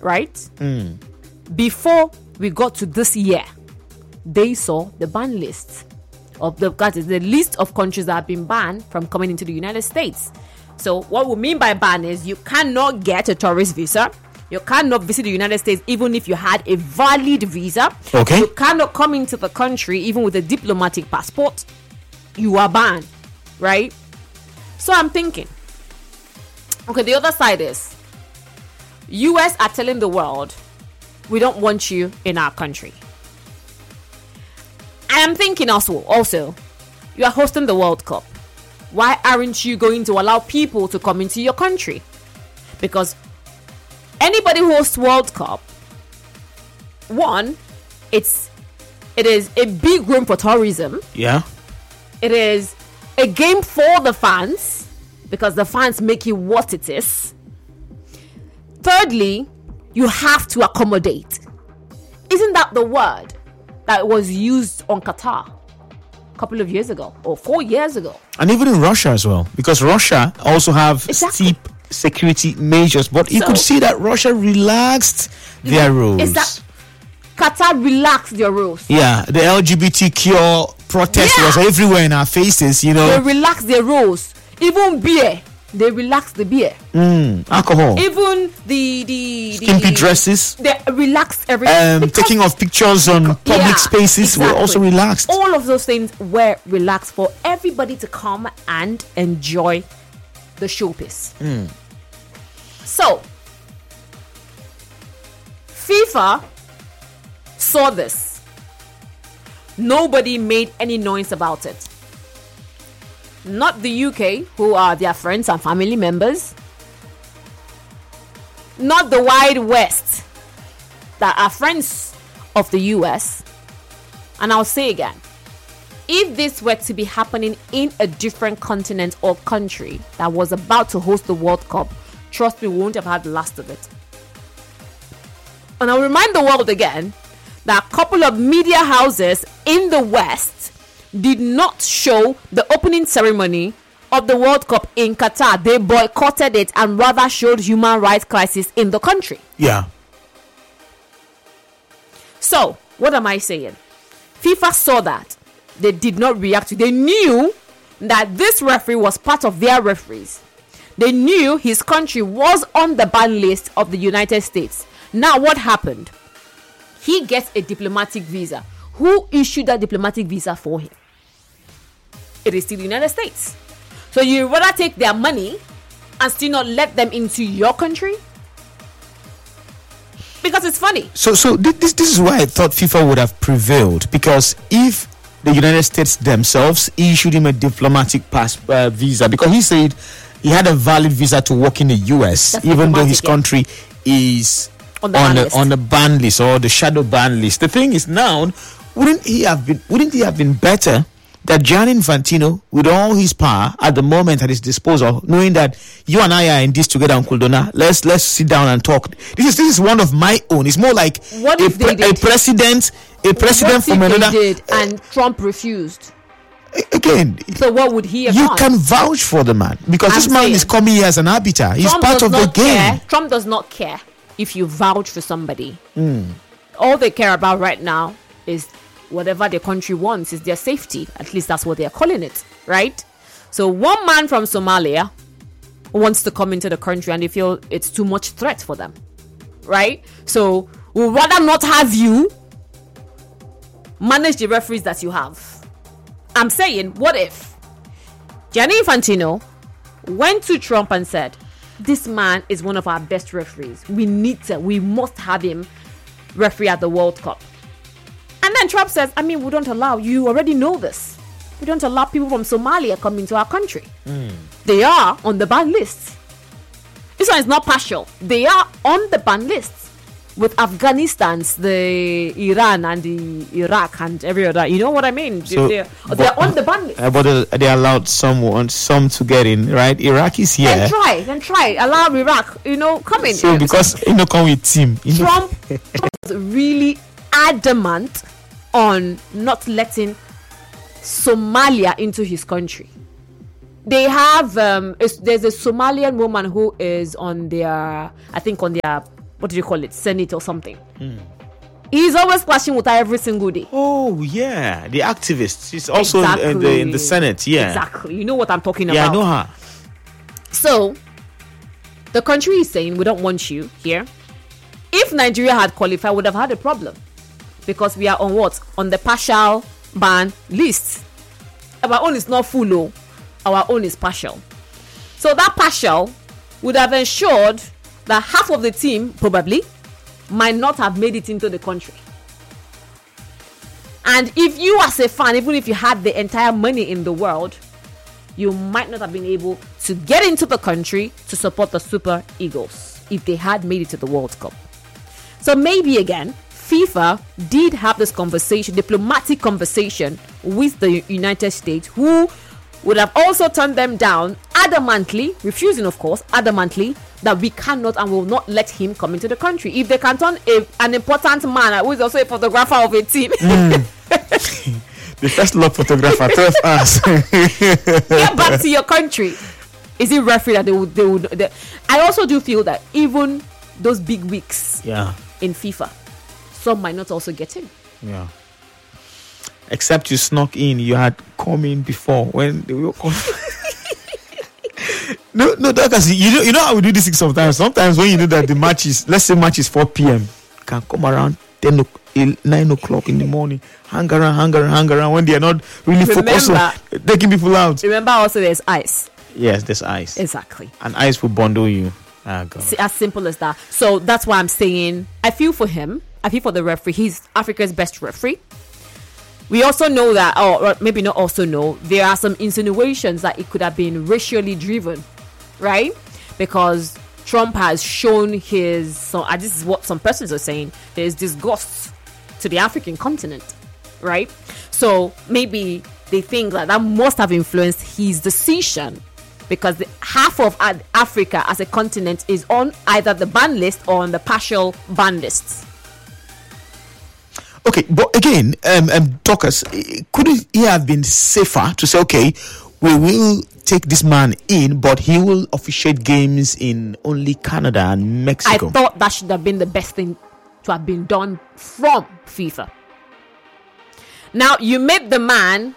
right? Before we got to this year, they saw the ban list of the list of countries that have been banned from coming into the United States. So what we mean by ban is you cannot get a tourist visa. You cannot visit the United States even if you had a valid visa. Okay. You cannot come into the country even with a diplomatic passport. You are banned, right? So I'm thinking, okay, the other side is US are telling the world, we don't want you in our country. I am thinking also, you are hosting the World Cup. Why aren't you going to allow people to come into your country? Because anybody who hosts World Cup, one, it is a big room for tourism. Yeah. It is a game for the fans because the fans make it what it is. Thirdly, you have to accommodate. Isn't that the word that was used on Qatar a couple of years ago or 4 years ago? And even in Russia as well, because Russia also have steep security measures, but you could see that Russia relaxed their rules. Is that Qatar relaxed their rules? Yeah, the LGBTQ protest was everywhere in our faces, you know. They relaxed their rules. Even beer, they relaxed the beer. Alcohol. Even the skimpy dresses. They relaxed everything. Taking of pictures on public spaces were also relaxed. All of those things were relaxed for everybody to come and enjoy the showpiece. So, FIFA saw this. Nobody made any noise about it. Not the UK, who are their friends and family members. Not the Wide West, that are friends of the US. And I'll say again, if this were to be happening in a different continent or country that was about to host the World Cup, trust me, we won't have had the last of it. And I'll remind the world again that a couple of media houses in the West did not show the opening ceremony of the World Cup in Qatar. They boycotted it and rather showed human rights crisis in the country. Yeah. So, what am I saying? FIFA saw that. They did not react to it. They knew that this referee was part of their referees. They knew his country was on the ban list of the United States. Now, what happened? He gets a diplomatic visa. Who issued that diplomatic visa for him? It is still the United States. So you rather take their money and still not let them into your country? Because it's funny. So this is why I thought FIFA would have prevailed, because if the United States themselves issued him a diplomatic visa, because he said he had a valid visa to work in the US, that's even though his country is on the ban list or the shadow ban list. The thing is, now, wouldn't he have been better that Gianni Infantino, with all his power at the moment at his disposal, knowing that you and I are in this together, Uncle Donna, let's sit down and talk. This is one of my own. It's more like a president from another. They did and Trump refused. Again, so what would he have done? You can vouch for the man, because this man is coming here as an arbiter. He's part of the game. Trump does not care if you vouch for somebody. All they care about right now is whatever their country wants, is their safety. At least that's what they're calling it, right? So one man from Somalia wants to come into the country and they feel it's too much threat for them, right? So we'd rather not have you manage the referees that you have. I'm saying, what if Gianni Infantino went to Trump and said, this man is one of our best referees. We must have him referee at the World Cup. And then Trump says, we don't allow, you already know this. We don't allow people from Somalia coming to our country. They are on the ban list. This one is not partial. They are on the ban list. With Afghanistan's, the Iran and the Iraq and every other, you know what I mean? So, they're on the ban list. But they allowed some to get in, right? Iraq is here. Then try. Allow Iraq, come in. So because, come with team. Trump was really adamant on not letting Somalia into his country. They have, there's a Somalian woman who is on their what do you call it, Senate or something. He's always clashing with her every single day. Oh yeah, the activist. She's also in the Senate. Yeah, exactly. You know what I'm talking about. Yeah, I know her. So the country is saying, we don't want you here. If Nigeria had qualified, would have had a problem, because we are on what? On the partial ban list. Our own is not full, though. Our own is partial. So that partial would have ensured that half of the team probably might not have made it into the country. And if you as a fan, even if you had the entire money in the world, you might not have been able to get into the country to support the Super Eagles if they had made it to the World Cup. So maybe again, FIFA did have this conversation, diplomatic conversation with the United States, who would have also turned them down adamantly, refusing of course, adamantly, that we cannot and will not let him come into the country. If they can turn an important man who is also a photographer of a team. The first love photographer, 12 hours. Get back to your country. Is it referee that they would I also do feel that even those big wigs in FIFA, some might not also get in. Yeah. Except you snuck in, you had come in before when they were coming. No, because you know how we do this sometimes. Sometimes when you know that the match is, let's say match is 4 p.m., can come around 9 o'clock in the morning, hang around when they are not really focused on taking people out. Remember also there's ice. Yes, there's ice. Exactly. And ice will bundle you. God. See, as simple as that. So that's why I'm saying I feel for him. I feel for the referee. He's Africa's best referee. We also know that, or maybe not also know, there are some insinuations that it could have been racially driven, right? Because Trump has shown this is what some persons are saying, there's disgust to the African continent, right? So maybe they think that must have influenced his decision, because half of Africa as a continent is on either the ban list or on the partial ban lists. Okay, but again, Dorcas, could he have been safer to say, okay, we will take this man in, but he will officiate games in only Canada and Mexico? I thought that should have been the best thing to have been done from FIFA. Now, you made the man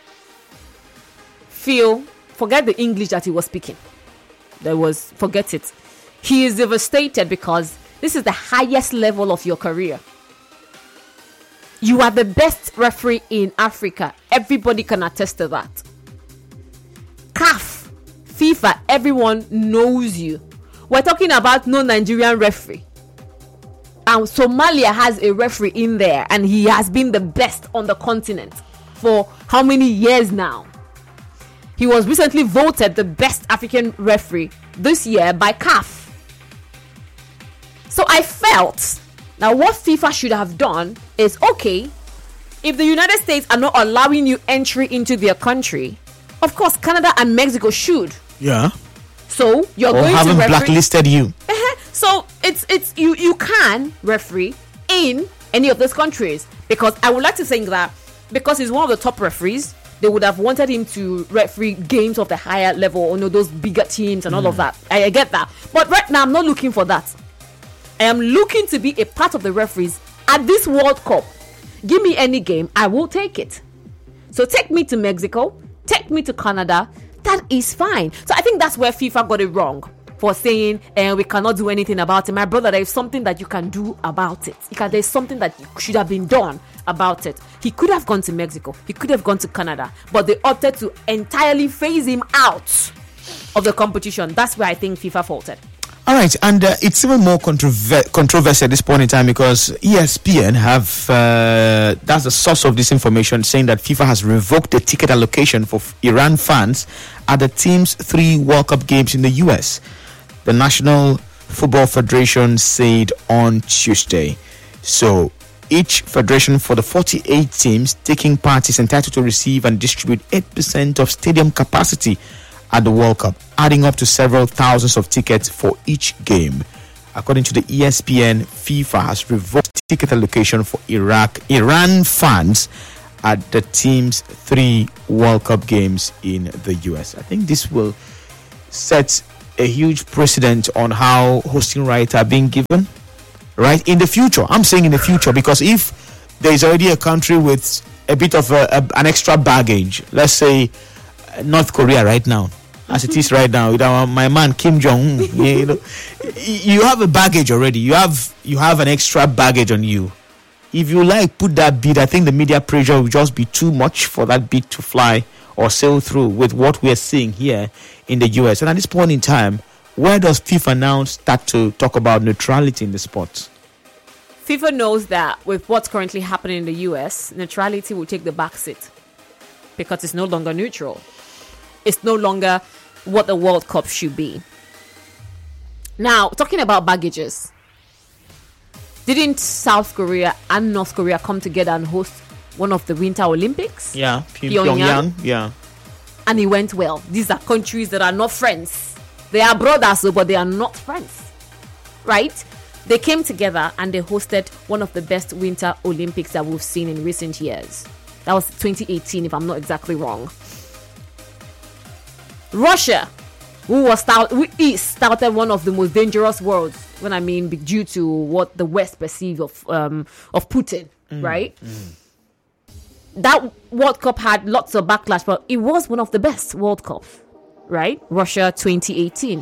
forget the English that he was speaking. Forget it. He is devastated because this is the highest level of your career. You are the best referee in Africa. Everybody can attest to that. CAF, FIFA, everyone knows you. We're talking about no Nigerian referee. And Somalia has a referee in there, and he has been the best on the continent for how many years now? He was recently voted the best African referee this year by CAF. So I felt now what FIFA should have done is, okay, if the United States are not allowing you entry into their country, of course Canada and Mexico should. Yeah. So you're going to haven't blacklisted you. So it's you can referee in any of those countries, because I would like to think that because he's one of the top referees, they would have wanted him to referee games of the higher level, those bigger teams and all of that. I get that. But right now I'm not looking for that. I am looking to be a part of the referees at this World Cup. Give me any game, I will take it. So take me to Mexico, take me to Canada. That is fine. So I think that's where FIFA got it wrong, for saying we cannot do anything about it. My brother, there is something that you can do about it. There's something that should have been done about it. He could have gone to Mexico, he could have gone to Canada, but they opted to entirely phase him out of the competition. That's where I think FIFA faulted. All right, and it's even more controversial at this point in time, because ESPN that's the source of this information, saying that FIFA has revoked the ticket allocation for Iran fans at the team's 3 World Cup games in the US. The National Football Federation said on Tuesday. So each federation for the 48 teams taking part is entitled to receive and distribute 8% of stadium capacity at the World Cup, adding up to several thousands of tickets for each game. According to the ESPN, FIFA has revoked ticket allocation for Iran fans at the team's 3 World Cup games in the US. I think this will set a huge precedent on how hosting rights are being given. right? In the future, I'm saying in the future, because if there is already a country with a bit of an extra baggage, let's say North Korea right now, as it is right now, with my man Kim Jong-un, you have a baggage already. You have an extra baggage on you. If you put that bid, I think the media pressure will just be too much for that bid to fly or sail through with what we're seeing here in the US. And at this point in time, where does FIFA now start to talk about neutrality in the sport? FIFA knows that with what's currently happening in the US, neutrality will take the back seat because it's no longer neutral. It's no longer what the World Cup should be. Now, talking about baggages, didn't South Korea and North Korea come together and host one of the Winter Olympics? Yeah, Pyongyang. Yeah. And it went well. These are countries that are not friends. They are brothers, but they are not friends. Right? They came together and they hosted one of the best Winter Olympics that we've seen in recent years. That was 2018, if I'm not exactly wrong. Russia, who started one of the most dangerous wars, due to what the West perceive of Putin, right? That World Cup had lots of backlash, but it was one of the best World Cups, right? Russia 2018.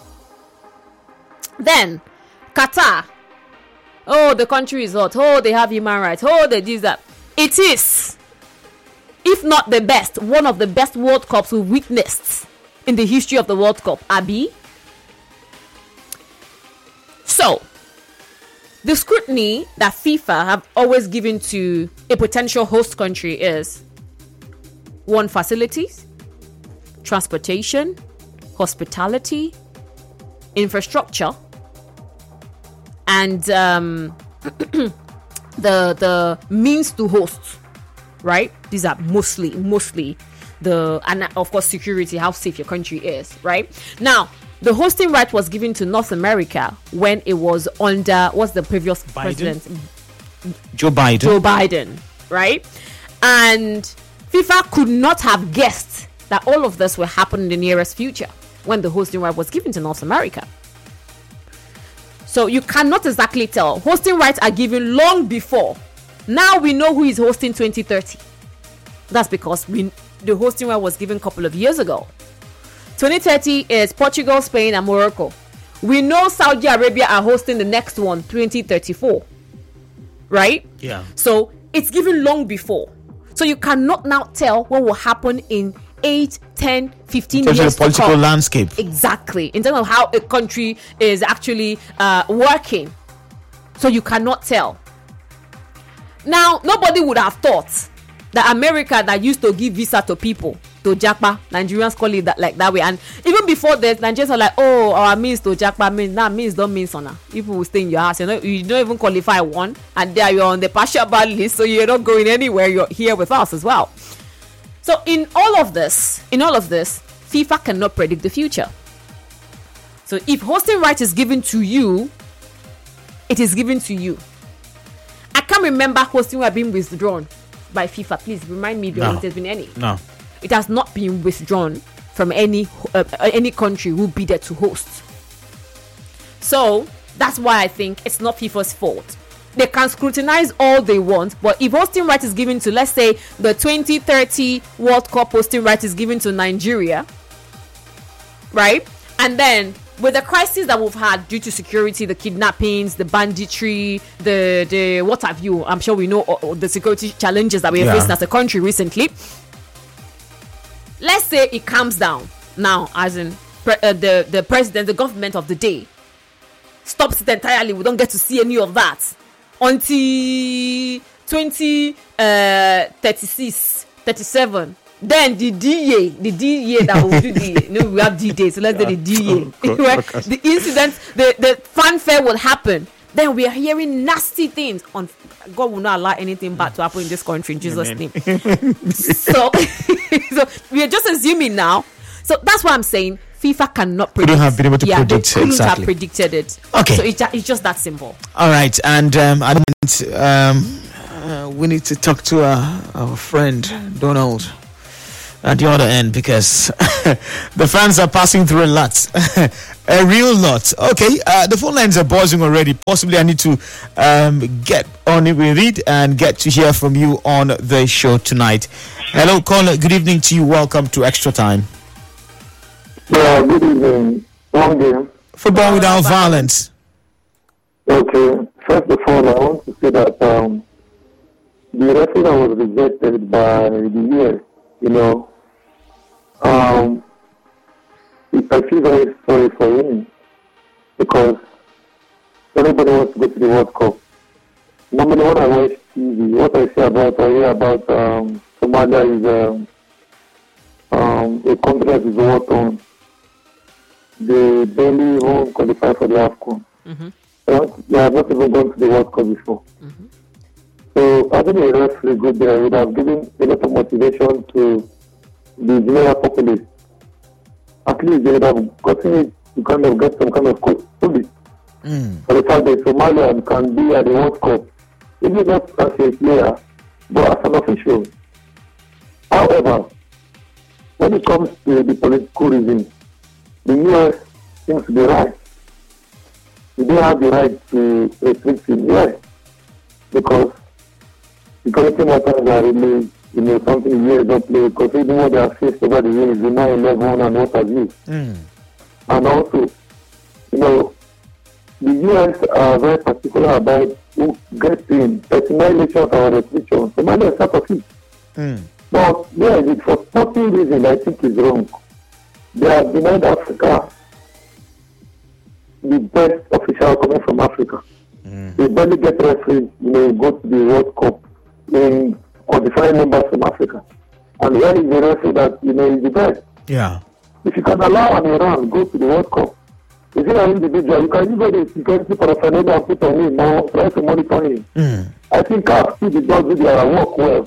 Then Qatar. Oh, the country is hot. Oh, they have human rights. Oh, they do that. It is, if not the best, one of the best World Cups we witnessed in the history of the World Cup. Abi. So, the scrutiny that FIFA have always given to a potential host country is 1, facilities, transportation, hospitality, infrastructure, and the means to host, right? These are mostly and of course security, how safe your country is, right? Now, the hosting right was given to North America when it was under, what's the previous president? Joe Biden, right? And FIFA could not have guessed that all of this will happen in the nearest future when the hosting right was given to North America. So you cannot exactly tell. Hosting rights are given long before. Now we know who is hosting 2030. That's because the hosting right was given a couple of years ago. 2030 is Portugal, Spain, and Morocco. We know Saudi Arabia are hosting the next one, 2034. Right? Yeah. So it's given long before. So you cannot now tell what will happen in 8, 10, 15 years. In terms of the political landscape. Exactly. In terms of how a country is actually working. So you cannot tell. Now, nobody would have thought that America, that used to give visa to people, to Japa, Nigerians call it that way. And even before that, Nigerians are like, oh, our means to Japa means, that means don't mean sona. People will stay in your house. You don't even qualify one. And there you're on the partial ban list, so you're not going anywhere. You're here with us as well. So in all of this, FIFA cannot predict the future. So if hosting right is given to you, it is given to you. I can't remember hosting right being withdrawn by FIFA. Please remind me if there's been any. No. It has not been withdrawn from any country who bidded to host. So that's why I think it's not FIFA's fault. They can scrutinize all they want, but if hosting right is given to, let's say, the 2030 World Cup hosting right is given to Nigeria, right? And then with the crisis that we've had due to security, the kidnappings, the banditry, the what have you, I'm sure we know the security challenges that we have faced as a country recently. Let's say it calms down now, as in the president, the government of the day stops it entirely. We don't get to see any of that until 2036, 37. Then the DA that will do we have D-Day, so let's say the DA. Where the incident, the fanfare will happen. Then we are hearing nasty things. God will not allow anything bad to happen in this country in Jesus' name. So we are just assuming now. So that's what I'm saying. FIFA cannot predict. Couldn't have been able to predict they couldn't have predicted it. Okay. So it's just that simple. All right. And we need to talk to our friend Donald. at the other end because the fans are passing through a lot. A real lot. Okay, the phone lines are buzzing already. Possibly I need to get on it with it and get to hear from you on the show tonight. Hello, caller. Good evening to you. Welcome to Extra Time. Yeah, good evening. Long game. Football without violence. Okay. First of all, I want to say that the referee that was rejected by the US, I feel very sorry for him because everybody wants to go to the World Cup. Normally, when I watch TV, what I hear about Somalia is a country that is war torn. They barely won't qualify for the AFCON. Mm-hmm. They have not even gone to the World Cup before. Mm-hmm. So having a referee good there would have given a lot of motivation to the general populace. At least they would have gotten it to kind of get some kind of coach for the fact that Somalia can be at the World Cup, even not as a player, but as an official. However, when it comes to the political reason, the US seems to be right. They don't have the right to restrict him, yes, because security matters are really, something the US don't play, because even what they have faced over the years, the 9/11 and what have you. And also, the US are very particular about who gets in, personal elections or restrictions. Somalia is part of it. But yeah, for sporting reason, I think is wrong. They have denied Africa the best official coming from Africa. They barely get referees, go to the World Cup in qualifying members from Africa. And where is the referee that, is the best? Yeah. If you can allow an Iran go to the World Cup, if you're an individual, you can even the security paraphernalia and put on him or try to monitor him. I think CAF the judge do their work well.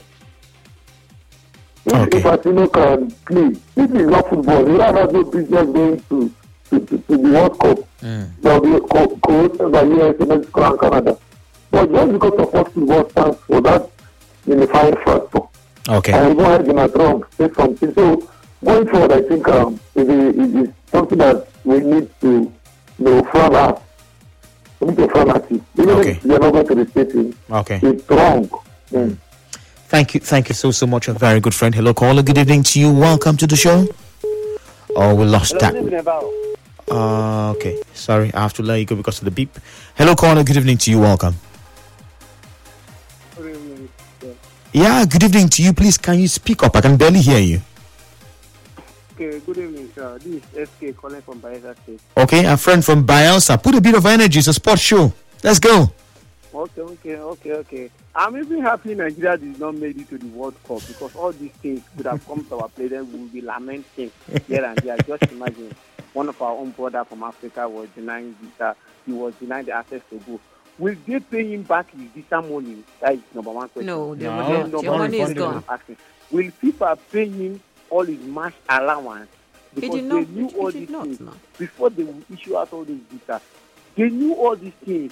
If Infantino can play, this is not football. Iran has no business going to the World Cup. They'll be co-hosted by US, Mexico, and Canada. But just because of what football stands for, that unifying factor. Okay. And go ahead and wrong, say something. So going forward, I think it is something that we need to frown at. We need to frown at it. Even if you're not going to the stadium, it's wrong. Thank you so much, a very good friend. Hello, caller. Good evening to you. Welcome to the show. Oh, we lost that. Okay, sorry, I have to let you go because of the beep. Hello, caller. Good evening to you. Welcome. Good evening. Yeah, good evening to you. Please, can you speak up? I can barely hear you. Okay, good evening, sir. This is SK calling from Bayelsa State. Okay, a friend from Bayelsa. Put a bit of energy. It's a sports show. Let's go. Okay. I'm even happy Nigeria did not make it to the World Cup because all these things would have come to our players and we will be lamenting here and there. Just imagine one of our own brother from Africa was denying visa. He was denied the access to go. Will they pay him back his visa money? That is number one question. No, your money is gone. Will FIFA pay him all his match allowance? Because they knew all these things before they will issue out all these visas. They knew all these things.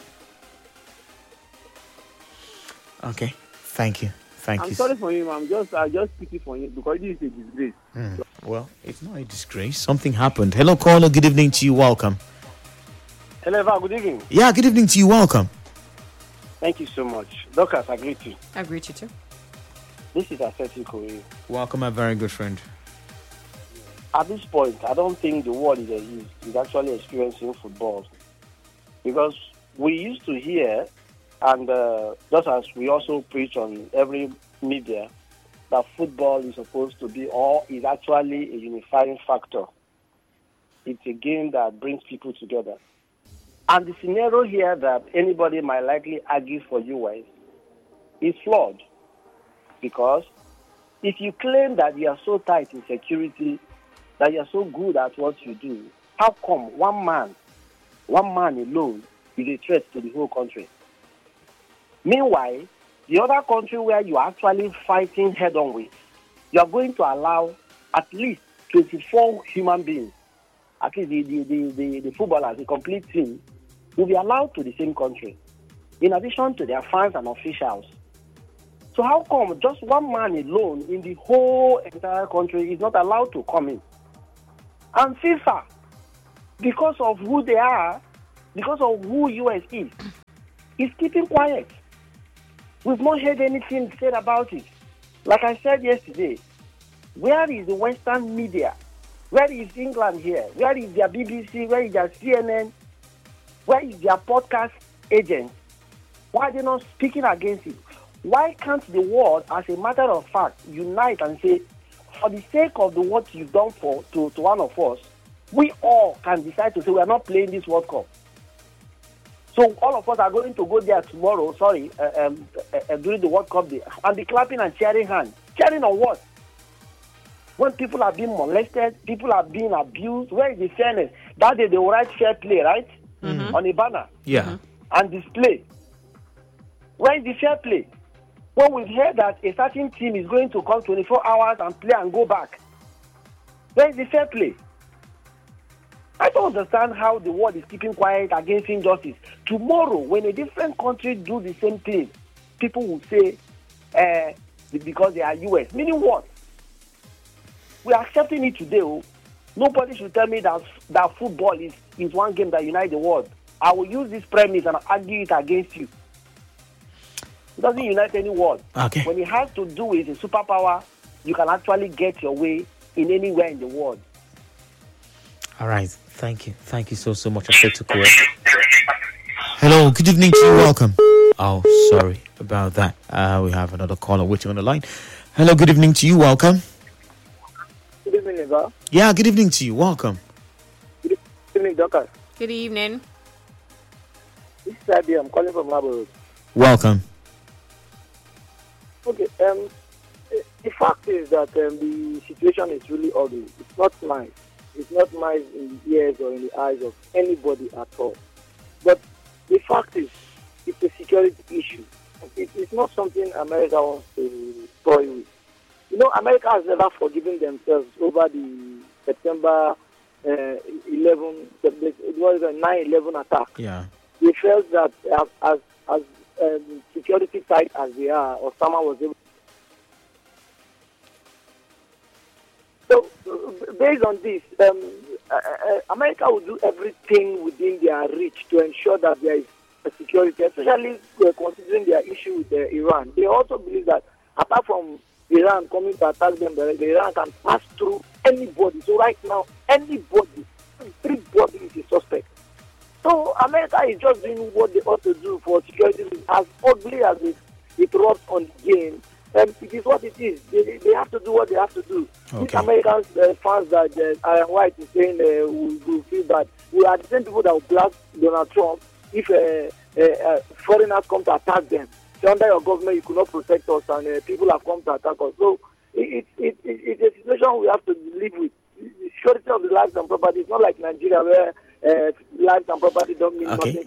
Okay, thank you. I'm sorry for him. I just pity for him because this is a disgrace. Well, it's not a disgrace. Something happened. Hello, caller. Good evening to you. Welcome. Hello, Eva. Good evening. Yeah, good evening to you. Welcome. Thank you so much. Doctors, I greet you. I greet you too. This is Aseti Korea. Welcome, my very good friend. At this point, I don't think the world is actually experiencing football because we used to hear, and just as we also preach on every media, that football is supposed to be or is actually a unifying factor. It's a game that brings people together. And the scenario here that anybody might likely argue for US is flawed. Because if you claim that you are so tight in security, that you are so good at what you do, how come one man alone is a threat to the whole country? Meanwhile, the other country where you are actually fighting head-on with, you are going to allow at least 24 human beings, at least the footballers, the complete team, will be allowed to the same country, in addition to their fans and officials. So how come just one man alone in the whole entire country is not allowed to come in? And FIFA, because of who they are, because of who US is keeping quiet. We've not heard anything said about it. Like I said yesterday, where is the Western media? Where is England here? Where is their BBC? Where is their CNN? Where is their podcast agent? Why are they not speaking against it? Why can't the world, as a matter of fact, unite and say, for the sake of what you've done to one of us, we all can decide to say we are not playing this World Cup. So all of us are going to go there tomorrow, during the World Cup day, and be clapping and cheering hands. Cheering on what? When people are being molested, people are being abused, where is the fairness? That day they will write fair play, right? Mm-hmm. On a banner. Yeah. And display. Where is the fair play? When we've heard that a certain team is going to come 24 hours and play and go back. Where is the fair play? I don't understand how the world is keeping quiet against injustice. Tomorrow, when a different country do the same thing, people will say, because they are US. Meaning what? We are accepting it today. Nobody should tell me that football is one game that unites the world. I will use this premise and argue it against you. It doesn't unite any world. Okay. When it has to do with a superpower, you can actually get your way in anywhere in the world. All right. Thank you. Thank you so much. Hello. Good evening to you. Welcome. Oh, sorry about that. We have another caller waiting on the line. Hello. Good evening to you. Welcome. Good evening, Eva. Yeah, good evening to you. Welcome. Good evening, Doctor. Good evening. This is Adi. I'm calling from Labo. Welcome. Okay. The fact is that the situation is really ugly. It's not nice. It's not nice in the ears or in the eyes of anybody at all. But the fact is, it's a security issue. It's not something America wants to toy with. You know, America has never forgiven themselves over the September 11, it was a 9/11 attack. Yeah. They felt that as security tight as they are, Osama was able. So, based on this, America will do everything within their reach to ensure that there is a security, especially considering their issue with Iran. They also believe that apart from Iran coming to attack them directly, Iran can pass through anybody. So right now, everybody is a suspect. So America is just doing what they ought to do for security. As ugly as it rubs on the game, it is what it is. They have to do what they have to do. Okay. These Americans fans that Iron White is saying will feel bad. We are the same people that will blast Donald Trump if foreigners come to attack them. So under your government, you could not protect us, and people have come to attack us. So it's a situation we have to live with. The security of the lives and property is not like Nigeria where lives and property don't mean nothing.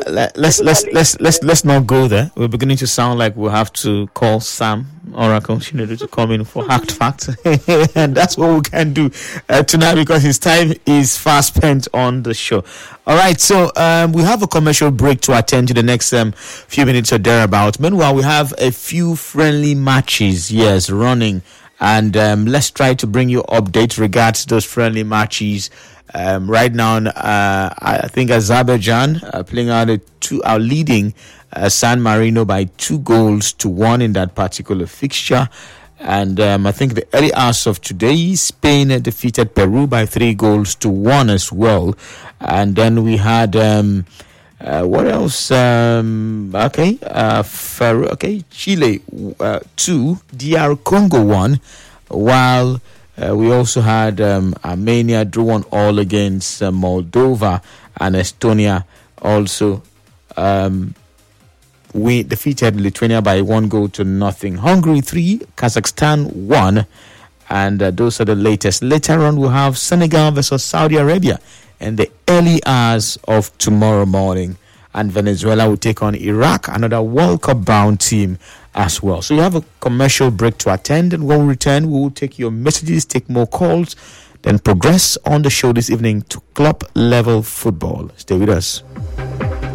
Let's not go there. We're beginning to sound like we'll have to call Sam Oracle to come in for Hacked Facts, and that's what we can do tonight because his time is fast spent on the show. All right, so we have a commercial break to attend to the next few minutes or thereabouts. Meanwhile, we have a few friendly matches, running. And let's try to bring you updates regards to those friendly matches. Right now, I think Azerbaijan playing out are leading San Marino by 2-1 in that particular fixture. And I think the early hours of today, Spain defeated Peru by 3-1 as well. And then we had what else? Chile 2, DR Congo 1, while we also had Armenia drew 1-1 against Moldova, and Estonia also we defeated Lithuania by 1-0. Hungary 3, Kazakhstan 1, and those are the latest. Later on, we'll have Senegal versus Saudi Arabia in the early hours of tomorrow morning, and Venezuela will take on Iraq, another World Cup bound team as well. So you have a commercial break to attend, and when we return, we will take your messages, take more calls, then progress on the show this evening to club level football. Stay with us.